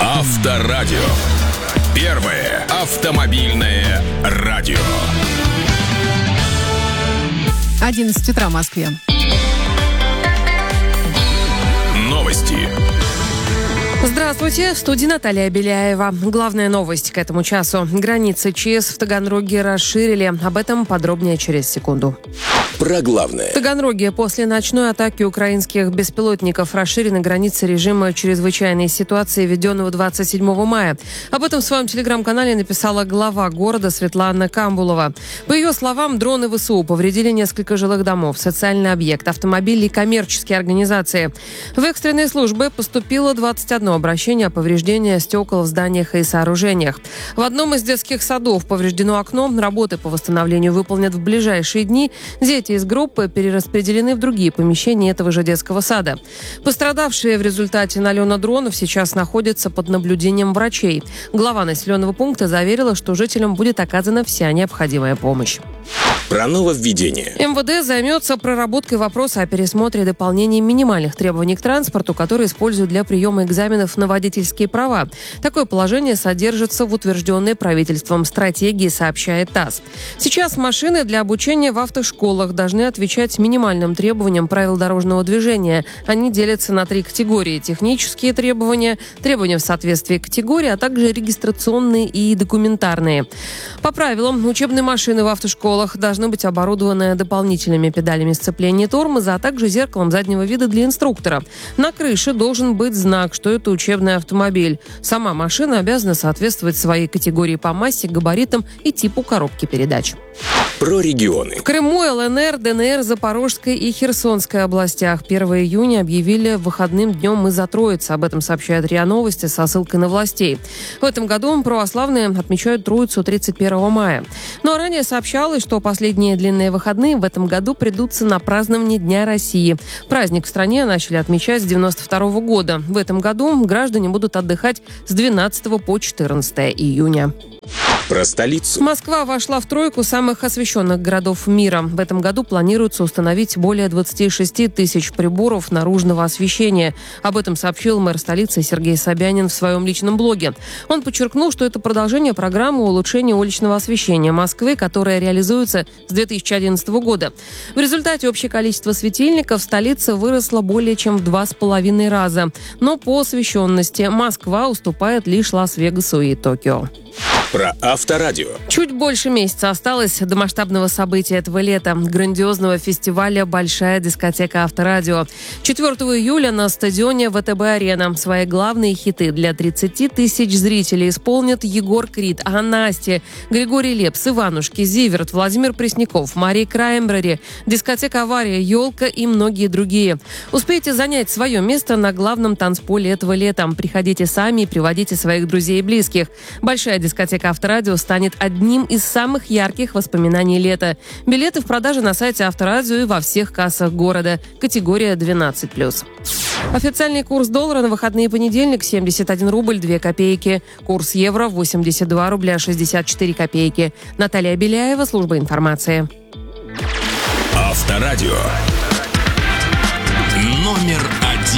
Авторадио. Первое автомобильное радио. 11 утра в Москве. Новости. Здравствуйте, в студии Наталья Беляева. Главная новость к этому часу. Границы ЧС в Таганроге расширили. Об этом подробнее через секунду. Про главное. В Таганроге после ночной атаки украинских беспилотников расширены границы режима чрезвычайной ситуации, введенного 27 мая. Об этом в своем телеграм-канале написала глава города Светлана Камбулова. По ее словам, дроны ВСУ повредили несколько жилых домов, социальный объект, автомобили и коммерческие организации. В экстренные службы поступило 21 обращение о повреждении стекол в зданиях и сооружениях. В одном из детских садов повреждено окно. Работы по восстановлению выполнят в ближайшие дни. Дети из группы перераспределены в другие помещения этого же детского сада. Пострадавшие в результате налета дронов сейчас находятся под наблюдением врачей. Глава населенного пункта заверила, что жителям будет оказана вся необходимая помощь. Про нововведение. МВД займется проработкой вопроса о пересмотре и дополнении минимальных требований к транспорту, которые используют для приема экзаменов на водительские права. Такое положение содержится в утвержденной правительством стратегии, сообщает ТАСС. Сейчас машины для обучения в автошколах должны отвечать минимальным требованиям правил дорожного движения. Они делятся на 3 категории: технические требования, требования в соответствии категории, а также регистрационные и документарные. По правилам, учебные машины в автошколах должны быть оборудованы дополнительными педалями сцепления и тормоза, а также зеркалом заднего вида для инструктора. На крыше должен быть знак, что это учебный автомобиль. Сама машина обязана соответствовать своей категории по массе, габаритам и типу коробки передач. Про регионы. В Крыму, ЛНР, ДНР, Запорожской и Херсонской областях 1 июня объявили выходным днем из-за Троицы. Об этом сообщает РИА Новости со ссылкой на властей. В этом году православные отмечают Троицу 31 мая. Но ранее сообщалось, что последние длинные выходные в этом году придутся на празднование Дня России. Праздник в стране начали отмечать с 1992 года. В этом году граждане будут отдыхать с 12 по 14 июня. Про столицу. Москва вошла в тройку самых освещенных городов мира. В этом году планируется установить более 26 тысяч приборов наружного освещения. Об этом сообщил мэр столицы Сергей Собянин в своем личном блоге. Он подчеркнул, что это продолжение программы улучшения уличного освещения Москвы, которая реализуется с 2011 года. В результате общее количество светильников в столице выросло более чем в 2,5 раза. Но по освещенности Москва уступает лишь Лас-Вегасу и Токио. Про Авторадио. Чуть больше месяца осталось до масштабного события этого лета – грандиозного фестиваля «Большая дискотека Авторадио». 4 июля на стадионе ВТБ-арена свои главные хиты для 30 тысяч зрителей исполнят Егор Крид, Анастия, Григорий Лепс, Иванушки, Зиверт, Владимир Пресняков, Мария Краймбрери, дискотека «Авария», «Елка» и многие другие. Успейте занять свое место на главном танцполе этого лета. Приходите сами и приводите своих друзей и близких. «Большая дискотека Авторадио» станет одним из самых ярких воспоминаний лета. Билеты в продаже на сайте Авторадио и во всех кассах города. Категория 12+. Официальный курс доллара на выходные понедельник – 71 рубль 2 копейки. Курс евро – 82 рубля 64 копейки. Наталья Беляева, служба информации. Авторадио. Номер